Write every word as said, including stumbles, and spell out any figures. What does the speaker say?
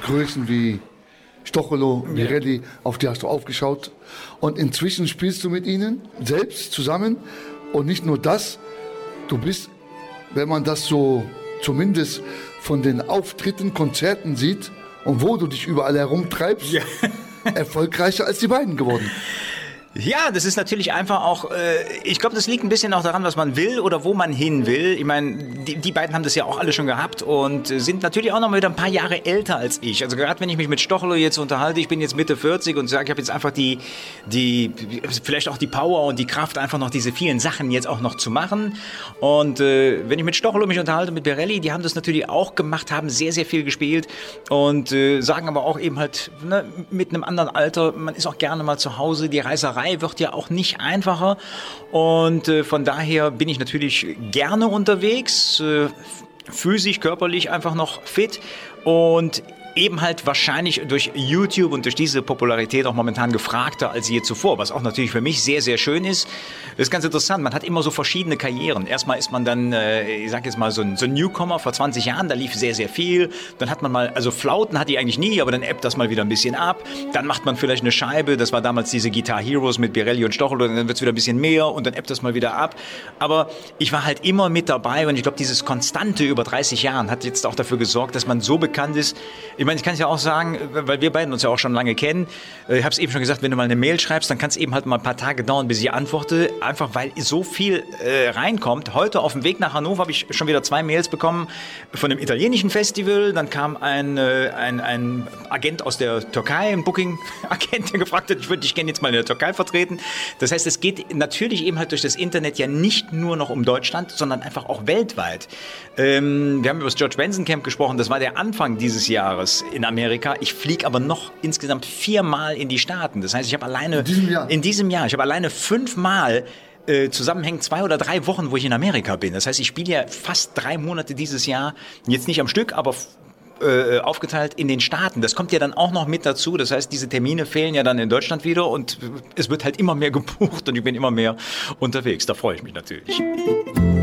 Größen wie Stocholo, Birelli, auf die hast du aufgeschaut. Und inzwischen spielst du mit ihnen selbst zusammen. Und nicht nur das, du bist, wenn man das so zumindest von den Auftritten, Konzerten sieht und wo du dich überall herumtreibst, ja. erfolgreicher als die beiden geworden. Ja, das ist natürlich einfach auch, äh, ich glaube, das liegt ein bisschen auch daran, was man will oder wo man hin will. Ich meine, die, die beiden haben das ja auch alle schon gehabt und sind natürlich auch noch mal wieder ein paar Jahre älter als ich. Also gerade wenn ich mich mit Stochelo jetzt unterhalte, ich bin jetzt Mitte vierzig und sage, ich habe jetzt einfach die, die, vielleicht auch die Power und die Kraft, einfach noch diese vielen Sachen jetzt auch noch zu machen. Und äh, wenn ich mit Stochelo mich unterhalte, mit Birelli, die haben das natürlich auch gemacht, haben sehr, sehr viel gespielt und äh, sagen aber auch eben halt, ne, mit einem anderen Alter, man ist auch gerne mal zu Hause, die Reiserei wird ja auch nicht einfacher und äh, von daher bin ich natürlich gerne unterwegs, äh, physisch, körperlich einfach noch fit und eben halt wahrscheinlich durch YouTube und durch diese Popularität auch momentan gefragter als je zuvor, was auch natürlich für mich sehr, sehr schön ist. Das ist ganz interessant, man hat immer so verschiedene Karrieren. Erstmal ist man dann, ich sag jetzt mal, so ein, so ein Newcomer vor zwanzig Jahren, da lief sehr, sehr viel. Dann hat man mal, also Flauten hatte ich eigentlich nie, aber dann ebbt das mal wieder ein bisschen ab. Dann macht man vielleicht eine Scheibe, das war damals diese Guitar Heroes mit Birelli und Stochelo, dann wird es wieder ein bisschen mehr und dann ebbt das mal wieder ab. Aber ich war halt immer mit dabei und ich glaube, dieses Konstante über dreißig Jahren hat jetzt auch dafür gesorgt, dass man so bekannt ist. Ich meine, ich kann es ja auch sagen, weil wir beiden uns ja auch schon lange kennen. Ich habe es eben schon gesagt, wenn du mal eine Mail schreibst, dann kann es eben halt mal ein paar Tage dauern, bis ich antworte. Einfach weil so viel äh, reinkommt. Heute auf dem Weg nach Hannover habe ich schon wieder zwei Mails bekommen von einem italienischen Festival. Dann kam ein, äh, ein, ein Agent aus der Türkei, ein Booking-Agent, der gefragt hat, ich würde dich gerne jetzt mal in der Türkei vertreten. Das heißt, es geht natürlich eben halt durch das Internet ja nicht nur noch um Deutschland, sondern einfach auch weltweit. Ähm, wir haben über das George Benson Camp gesprochen. Das war der Anfang dieses Jahres in Amerika. Ich fliege aber noch insgesamt viermal in die Staaten. Das heißt, ich habe alleine in diesem Jahr, in diesem Jahr ich habe alleine fünfmal äh, zusammenhängend zwei oder drei Wochen, wo ich in Amerika bin. Das heißt, ich spiele ja fast drei Monate dieses Jahr, jetzt nicht am Stück, aber äh, aufgeteilt in den Staaten. Das kommt ja dann auch noch mit dazu. Das heißt, diese Termine fehlen ja dann in Deutschland wieder und es wird halt immer mehr gebucht und ich bin immer mehr unterwegs. Da freue ich mich natürlich.